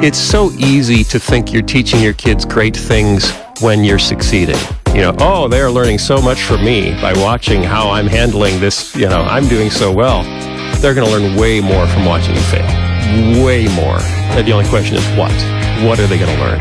It's so easy to think you're teaching your kids great things when you're succeeding. Oh, they're learning so much from me by watching how I'm handling this. I'm doing so well. They're going to learn way more from watching you fail. Way more. And the only question is what? What are they going to learn?